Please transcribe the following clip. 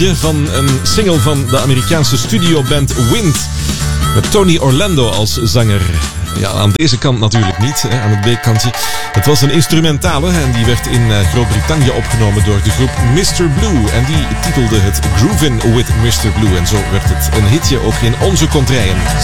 Van een single van de Amerikaanse studioband Wind. Met Tony Orlando als zanger. Ja, aan deze kant natuurlijk niet, hè, aan het B-kantje. Het was een instrumentale en die werd in Groot-Brittannië opgenomen door de groep Mr. Blue. En die titelde het Groovin' with Mr. Blue. En zo werd het een hitje ook in onze kontrijen.